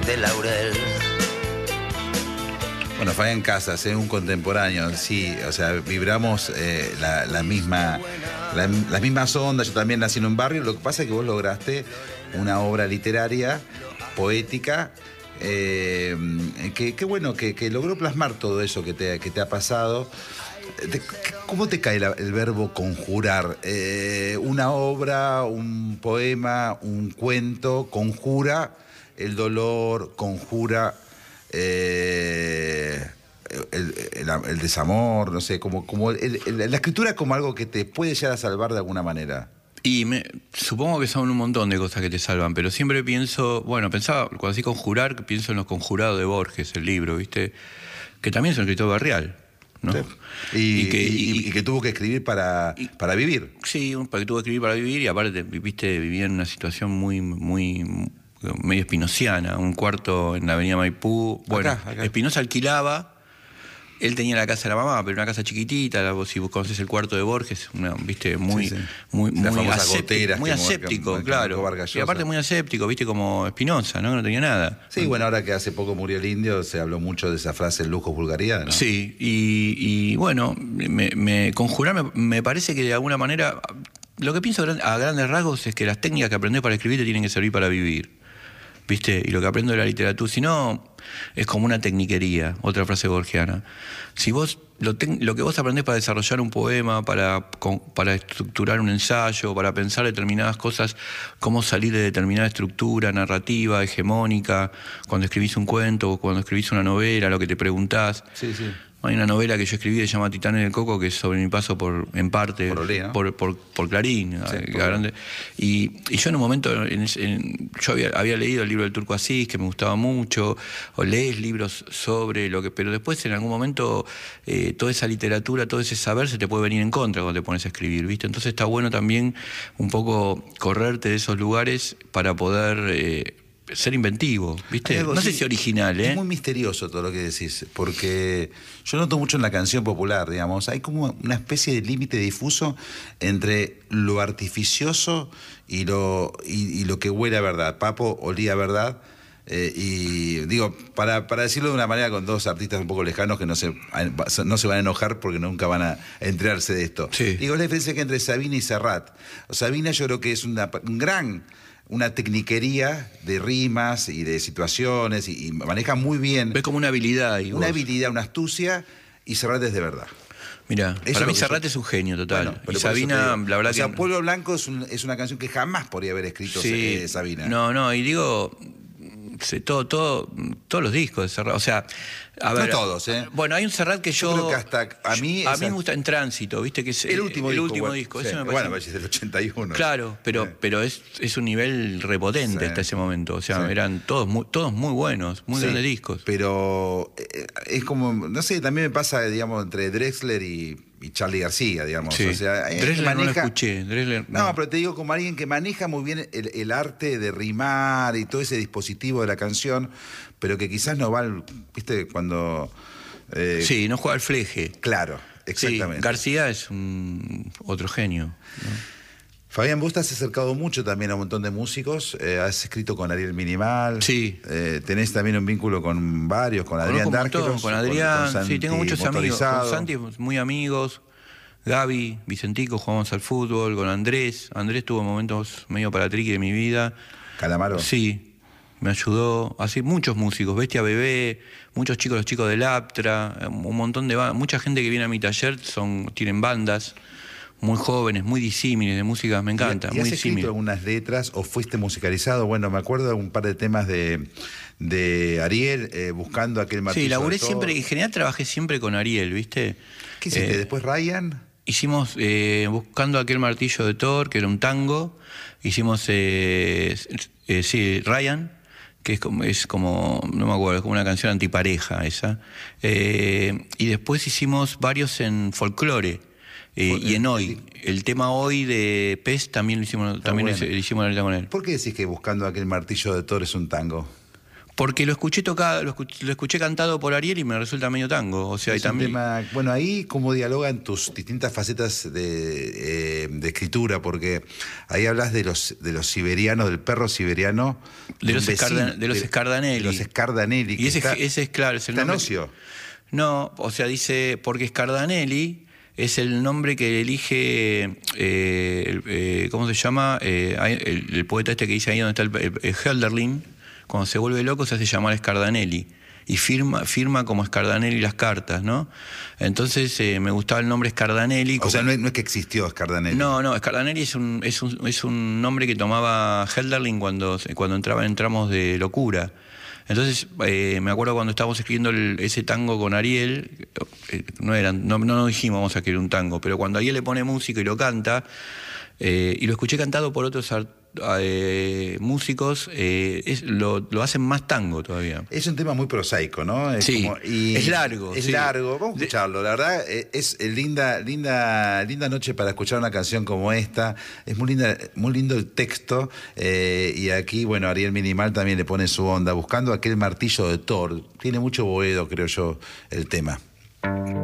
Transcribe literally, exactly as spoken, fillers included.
de laurel. Bueno, Fabián Casas es un contemporáneo, sí, o sea, vibramos eh, la, la misma, la, las mismas ondas. Yo también nací en un barrio, lo que pasa es que vos lograste una obra literaria, poética, eh, que, que bueno, que, que logró plasmar todo eso que te, que te ha pasado. ¿Cómo te cae la, el verbo conjurar? Eh, una obra, un poema, un cuento, conjura el dolor, conjura eh, el, el, el desamor, no sé, como, como el, el, la escritura como algo que te puede llegar a salvar de alguna manera. Y me, supongo que son un montón de cosas que te salvan, pero siempre pienso, bueno, pensaba, cuando así conjurar, pienso en Los Conjurados de Borges, el libro, ¿viste? Que también es un escritor barrial, ¿no? Sí. Y, y, que, y, y, y que tuvo que escribir para, y, para vivir. Sí, para que tuvo que escribir para vivir, y aparte, viste, vivía en una situación muy, muy, medio espinosiana, un cuarto en la avenida Maipú. Bueno, acá, acá. Espinosa alquilaba. Él tenía la casa de la mamá, pero una casa chiquitita, si vos conocés el cuarto de Borges, una, viste, muy, sí, sí. muy, la muy, aséptico, muy aséptico, que, claro. Y aparte muy aséptico, viste, como Espinosa, ¿no? No tenía nada. Sí, bueno, ahora que hace poco murió el indio, se habló mucho de esa frase, el lujo vulgaridad, ¿no? Sí, y, y bueno, me, me conjurar me, me parece que de alguna manera, lo que pienso a grandes rasgos es que las técnicas que aprendés para escribir te tienen que servir para vivir. ¿Viste? Y lo que aprendo de la literatura, si no, es como una tecniquería, otra frase borgiana. Si vos, lo, te, lo que vos aprendés para desarrollar un poema, para, para estructurar un ensayo, para pensar determinadas cosas, cómo salir de determinada estructura narrativa, hegemónica, cuando escribís un cuento o cuando escribís una novela, lo que te preguntás. Sí, sí. Hay una novela que yo escribí que se llama Titanes del Coco, que es sobre mi paso por, en parte, por, Olé, ¿no? por, por, por Clarín. Sí, por grande. Y, y yo en un momento, en, en, yo había, había leído el libro del Turco Asís, que me gustaba mucho, o lees libros sobre lo que... Pero después, en algún momento, eh, toda esa literatura, todo ese saber se te puede venir en contra cuando te pones a escribir, ¿viste? Entonces está bueno también un poco correrte de esos lugares para poder... Eh, ser inventivo, ¿viste? Algo, no sé sí, si original, ¿eh? Es muy misterioso todo lo que decís, porque yo noto mucho en la canción popular, digamos, hay como una especie de límite difuso entre lo artificioso y lo, y, y lo que huele a verdad. Papo olía a verdad, eh, y digo, para, para decirlo de una manera con dos artistas un poco lejanos que no se, no se van a enojar porque nunca van a enterarse de esto. Sí. Digo, la diferencia que entre Sabina y Serrat. Sabina yo creo que es una, un gran... una tecniquería de rimas y de situaciones y, y maneja muy bien. Ves como una habilidad. Y una vos. habilidad, una astucia, y Serrat es de verdad. Mira, para mí Serrat yo... es un genio total. Bueno, y Sabina, la verdad o sea, que... Pueblo Blanco es, un, es una canción que jamás podría haber escrito sí, eh, Sabina. No, no, y digo... Todo, todo, todos los discos de Serrat, o sea, a ver, no todos, ¿eh? Bueno, hay un Serrat que yo, yo creo que hasta a mí a mí me gusta En Tránsito, viste que es el último el disco, último bueno, disco, sí, eso me bueno, parece, es del ochenta y uno. Claro, pero sí. pero es, es un nivel repotente sí. hasta ese momento, o sea, sí. eran todos muy, todos muy buenos, muy sí, grandes discos. Pero es como, no sé, también me pasa, digamos, entre Drexler y y Charly García, digamos. Sí. O sea, Drexler maneja... no lo escuché. Drexler, no. no, pero te digo como alguien que maneja muy bien el, el arte de rimar y todo ese dispositivo de la canción, pero que quizás no va, al, viste, cuando... Eh... Sí, no juega al fleje. Claro, exactamente. Sí, García es un otro genio, ¿no? Fabián, vos te has acercado mucho también a un montón de músicos, eh, has escrito con Ariel Minimal, sí. eh, tenés también un vínculo con varios, con Adrián Conozco Dárquelos, con, con Adrián, con, con sí, tengo muchos amigos, con Santi muy amigos, Gaby, Vicentico, jugamos al fútbol, con Andrés, Andrés tuvo momentos medio para triqui de mi vida. Calamaro. Sí, me ayudó, así muchos músicos, Bestia Bebé, muchos chicos, los chicos del Aptra, un montón de bandas, mucha gente que viene a mi taller son, tienen bandas. Muy jóvenes, muy disímiles de música, me encanta. ¿Y, y muy has escrito algunas letras o fuiste musicalizado? Bueno, me acuerdo de un par de temas de, de Ariel, eh, buscando aquel martillo. Sí, laburé siempre, en general trabajé siempre con Ariel, ¿viste? ¿Qué hiciste? Eh, ¿Después Ryan? Hicimos eh, Buscando aquel martillo de Thor, que era un tango. Hicimos, eh, eh, sí, Ryan, que es como, es como, no me acuerdo, es como una canción antipareja esa. Eh, y después hicimos varios en folclore. Eh, y en Hoy, el tema Hoy de Pez también lo hicimos, también bueno. lo hicimos la letra con él. ¿Por qué decís que Buscando aquel martillo de Thor es un tango? Porque lo escuché tocado, lo escuché, lo escuché cantado por Ariel y me resulta medio tango. O sea, es y también. Un tema, bueno, ahí cómo dialogan tus distintas facetas de, eh, de escritura, porque ahí hablas de los de los siberianos, del perro siberiano. De los, vecino, Escarda, de los de, Scardanelli. De los Scardanelli. Y ese, está, ese es claro, es el está nombre. Nocio. No, o sea, dice, porque Scardanelli es el nombre que elige, eh, el, eh, ¿cómo se llama? Eh, el, el poeta este que dice ahí donde está el, el, el Hölderlin, cuando se vuelve loco se hace llamar Scardanelli. Y firma, firma como Scardanelli las cartas, ¿no? Entonces eh, me gustaba el nombre Scardanelli. O sea, no es, no es que existió Scardanelli. No, no, Scardanelli es un, es un, es un nombre que tomaba Hölderlin cuando, cuando entraba en tramos de locura. Entonces, eh, me acuerdo cuando estábamos escribiendo el, ese tango con Ariel, eh, no, eran, no, no dijimos vamos a escribir un tango, pero cuando Ariel le pone música y lo canta, eh, y lo escuché cantado por otros artistas, Eh, músicos, eh, es, lo, lo hacen más tango todavía. Es un tema muy prosaico, ¿no? Es sí, como, y es largo. Es sí. largo, vamos a escucharlo. La verdad, es linda, linda, linda noche para escuchar una canción como esta. Es muy linda, muy lindo el texto. Eh, y aquí, bueno, Ariel Minimal también le pone su onda, buscando aquel martillo de Thor. Tiene mucho Boedo, creo yo, el tema.